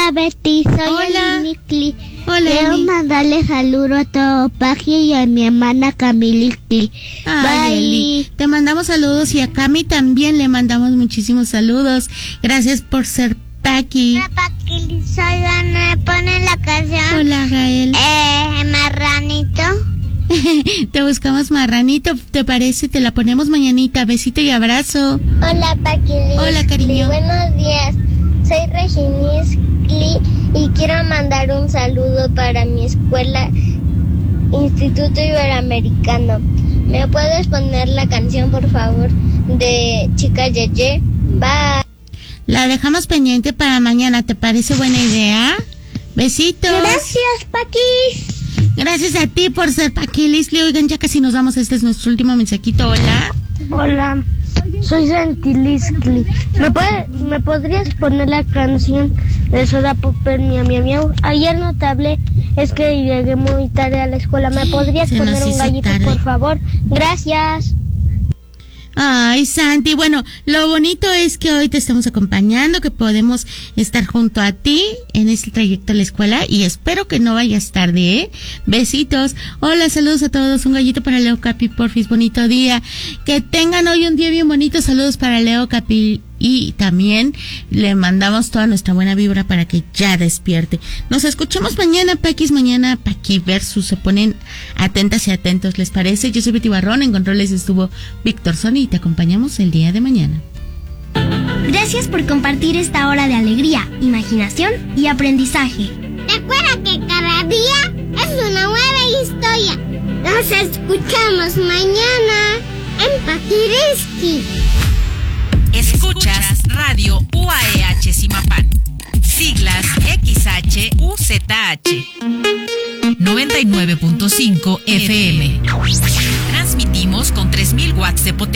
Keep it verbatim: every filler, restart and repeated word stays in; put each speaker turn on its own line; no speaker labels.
Hola Betty, soy
Hola.
Elikli.
Hola,
Quiero
Eli.
mandarle saludo a todo Paqui y a mi hermana Camilikli.
Ay, Eli, te mandamos saludos y a Cami también le mandamos muchísimos saludos. Gracias por ser Paqui.
Hola Paqui, soy Ana. Ponen la canción.
Hola, Gael.
Eh, Marranito.
Te buscamos Marranito, ¿te parece? Te la ponemos mañanita. Besito y abrazo.
Hola Paqui.
Hola, cariño.
Buenos días. Soy Reginis Cli y quiero mandar un saludo para mi escuela Instituto Iberoamericano. ¿Me puedes poner la canción, por favor, de Chica Yeye? Bye.
La dejamos pendiente para mañana, ¿te parece buena idea? Besitos.
Gracias, Paqui.
Gracias a ti por ser Paqui Lisli. Oigan, ya casi nos vamos. Este es nuestro último mensajito. Hola.
Hola, soy Santiliscli. ¿Me, puede, ¿Me podrías poner la canción de Soda Popper, miau, miau, miau? Ayer no te hablé, es que llegué muy tarde a la escuela. ¿Me podrías
Se
poner
nos
un
hizo
gallito,
tarde.
por favor? Gracias.
Ay, Santi, bueno, lo bonito es que hoy te estamos acompañando, que podemos estar junto a ti en este trayecto a la escuela y espero que no vayas tarde, ¿eh? Besitos. Hola, saludos a todos. Un gallito para Leo Capi, porfis, bonito día. Que tengan hoy un día bien bonito. Saludos para Leo Capi y también le mandamos toda nuestra buena vibra para que ya despierte. Nos escuchamos mañana, Paquis, mañana Paqui versus. Se ponen atentas y atentos, ¿les parece? Yo soy Betty Barrón, en controles estuvo Víctor Sony y te acompañamos el día de mañana.
Gracias por compartir esta hora de alegría, imaginación y aprendizaje.
Recuerda que cada día es una nueva historia. Nos escuchamos mañana en Paquiriski.
Escuchas Radio U A E H Zimapán. Siglas X H U Z H. noventa y nueve punto cinco F M. Transmitimos con tres mil watts de potencia.